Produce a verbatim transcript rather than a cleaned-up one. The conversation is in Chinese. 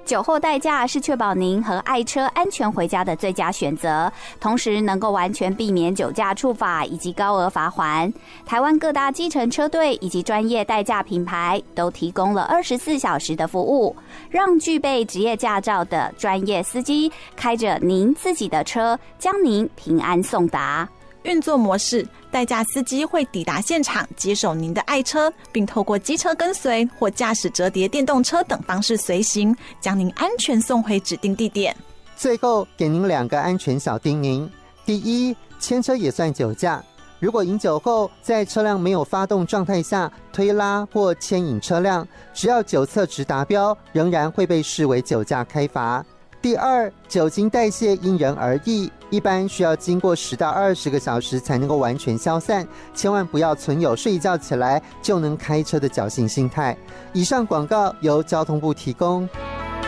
酒后代驾是确保您和爱车安全回家的最佳选择，同时能够完全避免酒驾处罚以及高额罚锾。台湾各大计程车队以及专业代驾品牌都提供了二十四小时的服务，让具备职业驾照的专业司机开着您自己的车，将您平安送达。 运作模式，代驾司机会抵达现场接手您的爱车，并透过机车跟随或驾驶折叠电动车等方式随行，将您安全送回指定地点。 最后给您两个安全小叮咛：第一，牵车也算酒驾，如果饮酒后在车辆没有发动状态下推拉或牵引车辆，只要酒测值达标，仍然会被视为酒驾开罚。第二，酒精代谢因人而异，一般需要经过十到二十个小时才能够完全消散，千万不要存有睡一觉起来就能开车的侥幸心态。以上广告由交通部提供。